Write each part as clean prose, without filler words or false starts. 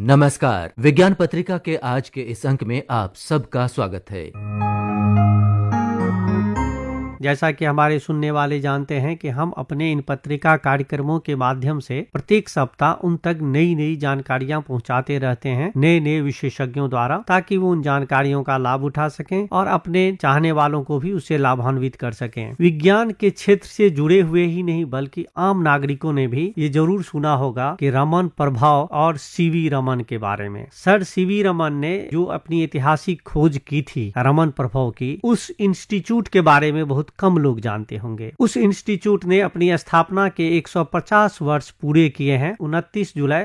नमस्कार। विज्ञान पत्रिका के आज के इस अंक में आप सबका स्वागत है। जैसा कि हमारे सुनने वाले जानते हैं कि हम अपने इन पत्रिका कार्यक्रमों के माध्यम से प्रत्येक सप्ताह उन तक नई नई जानकारियां पहुंचाते रहते हैं नए नए विशेषज्ञों द्वारा, ताकि वो उन जानकारियों का लाभ उठा सकें और अपने चाहने वालों को भी उससे लाभान्वित कर सकें। विज्ञान के क्षेत्र से जुड़े हुए ही नहीं बल्कि आम नागरिकों ने भी ये जरूर सुना होगा कि रमन प्रभाव और सीवी रमन के बारे में। सर सीवी रमन ने जो अपनी ऐतिहासिक खोज की थी रमन प्रभाव की, उस इंस्टीट्यूट के बारे में बहुत कम लोग जानते होंगे। उस इंस्टीट्यूट ने अपनी स्थापना के 150 वर्ष पूरे किए हैं 29 जुलाई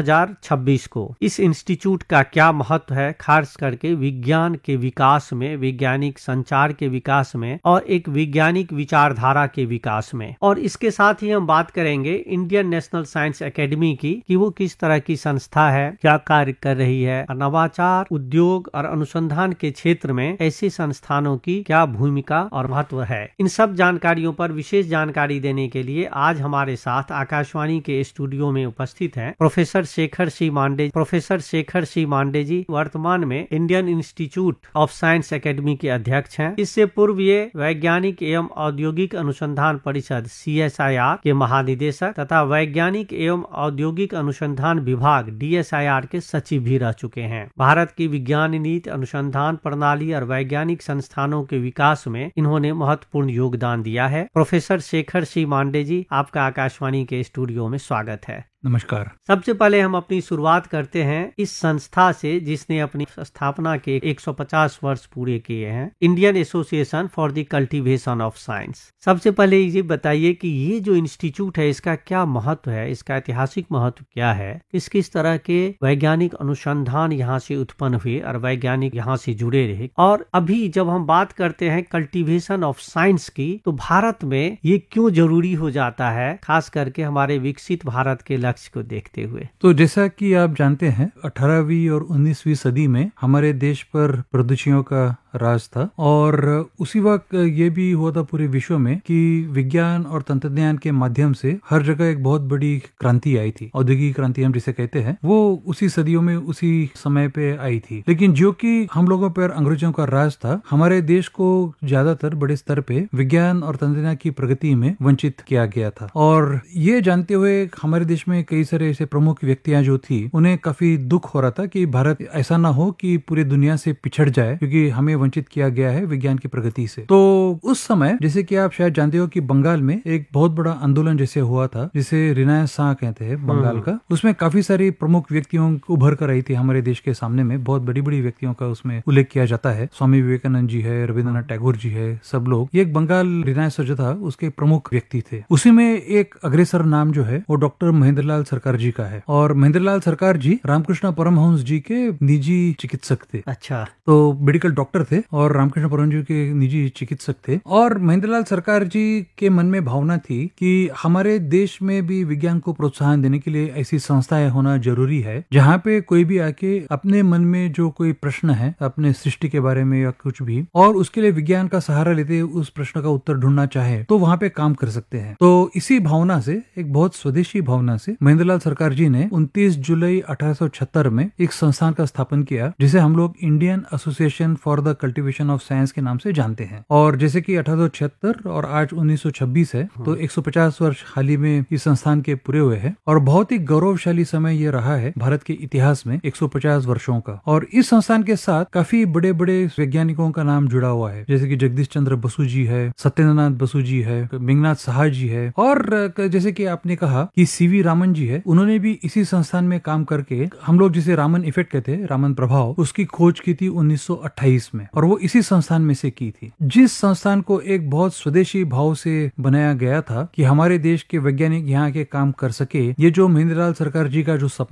2026 को। इस इंस्टीट्यूट का क्या महत्व है, खास करके विज्ञान के विकास में, वैज्ञानिक संचार के विकास में और एक वैज्ञानिक विचारधारा के विकास में। और इसके साथ ही हम बात करेंगे इंडियन नेशनल साइंस एकेडमी की कि वो किस तरह की संस्था है, क्या कार्य कर रही है, नवाचार, उद्योग और अनुसंधान के क्षेत्र में ऐसी संस्थानों की क्या भूमिका और महत्व है। इन सब जानकारियों पर विशेष जानकारी देने के लिए आज हमारे साथ आकाशवाणी के स्टूडियो में उपस्थित हैं प्रोफेसर शेखर सी मांडे। प्रोफेसर शेखर सी मांडे जी वर्तमान में Indian institute of science academy के अध्यक्ष हैं। इससे पूर्व ये वैज्ञानिक एवं औद्योगिक अनुसंधान परिषद CSIR के महानिदेशक तथा वैज्ञानिक एवं औद्योगिक अनुसंधान विभाग DSIR के सचिव भी रह चुके हैं। भारत की विज्ञान नीति, अनुसंधान प्रणाली और वैज्ञानिक संस्थानों के विकास में इन्होंने महत्वपूर्ण योगदान दिया है। प्रोफेसर शेखर सी मांडे जी, आपका आकाशवाणी के स्टूडियो में स्वागत है। नमस्कार। सबसे पहले हम अपनी शुरुआत करते हैं इस संस्था से जिसने अपनी स्थापना के 150 वर्ष पूरे किए हैं, Indian association for the cultivation of science. सबसे पहले ये बताइए कि ये जो इंस्टीट्यूट है इसका क्या महत्व है, इसका ऐतिहासिक महत्व क्या है, किस किस तरह के वैज्ञानिक अनुसंधान यहाँ से उत्पन्न हुए और वैज्ञानिक यहाँ से जुड़े रहे। और अभी जब हम बात करते हैं कल्टीवेशन ऑफ साइंस की, तो भारत में ये क्यों जरूरी हो जाता है, खास करके हमारे विकसित भारत के लक्ष्य को देखते हुए। तो जैसा कि आप जानते हैं 18वीं और 19वीं सदी में हमारे देश पर प्रदूषणों का राज था और उसी वक्त ये भी हुआ था पूरे विश्व में कि विज्ञान और तंत्रज्ञान के माध्यम से हर जगह एक बहुत बड़ी क्रांति आई थी। औद्योगिक क्रांति हम जिसे कहते हैं, वो उसी सदियों में उसी समय पे आई थी। लेकिन जो कि हम लोगों पर अंग्रेजों का राज था, हमारे देश को ज्यादातर बड़े स्तर पे विज्ञान और तंत्रज्ञान की प्रगति में वंचित किया गया था। और ये जानते हुए हमारे देश में कई सारे ऐसे प्रमुख व्यक्तियां जो थी, उन्हें काफी दुख हो रहा था कि भारत ऐसा ना हो कि पूरी दुनिया से पिछड़ जाए, क्योंकि हमें वंचित किया गया है विज्ञान की प्रगति से। तो उस समय जैसे कि आप शायद जानते हो कि बंगाल में एक बहुत बड़ा आंदोलन जैसे हुआ था, जिसे रिनायसां कहते हैं बंगाल का। उसमें काफी सारी प्रमुख व्यक्तियों उभर कर आई थी हमारे देश के सामने में। बहुत बड़ी बड़ी व्यक्तियों का उसमें उल्लेख किया जाता है। स्वामी विवेकानंद जी है, रविंद्रनाथ टैगोर जी है, सब लोग। ये एक बंगाल रिनायसां जो था उसके प्रमुख व्यक्ति थे। उसी में एक अग्रसर नाम जो है वो डॉक्टर महेंद्रलाल सरकार जी का है। और महेंद्रलाल सरकार जी रामकृष्ण परमहंस जी के निजी चिकित्सक थे। अच्छा। तो मेडिकल डॉक्टर थे और रामकृष्ण परमहंस जी के निजी चिकित्सक थे। और महेंद्रलाल सरकार जी के मन में भावना थी कि हमारे देश में भी विज्ञान को प्रोत्साहन देने के लिए ऐसी संस्थाएं होना जरूरी है, जहाँ पे कोई भी आके अपने मन में जो कोई प्रश्न है अपने सृष्टि के बारे में या कुछ भी, और उसके लिए विज्ञान का सहारा लेते उस प्रश्न का उत्तर ढूंढना चाहे, तो वहाँ पे काम कर सकते हैं। तो इसी भावना से, एक बहुत स्वदेशी भावना से, महेंद्रलाल सरकार जी ने 29 जुलाई 1876 में एक संस्थान का स्थापन किया, जिसे हम लोग Indian association for the cultivation of science के नाम से जानते हैं। और जैसे कि 1876 और आज 1926 है, तो 150 वर्ष हाल ही में इस संस्थान के पूरे हुए हैं। और बहुत ही गौरवशाली समय ये रहा है भारत के इतिहास में, 150 वर्षों का। और इस संस्थान के साथ काफी बड़े बड़े वैज्ञानिकों का नाम जुड़ा हुआ है, जैसे कि जगदीश चंद्र बसु जी है, सत्येंद्रनाथ बसु जी है, मेघनाथ साहा जी है, और जैसे कि आपने कहा कि सीवी रामन जी है, उन्होंने भी इसी संस्थान में काम करके, हम लोग जिसे रामन इफेक्ट कहते हैं, रामन प्रभाव, उसकी खोज की थी 1928 में। और वो इसी संस्थान में से की थी, जिस संस्थान को एक बहुत स्वदेशी भाव से बनाया गया था कि हमारे देश के वैज्ञानिक यहाँ के काम कर सके। ये जो महेंद्रलाल सरकार जी का जो सपना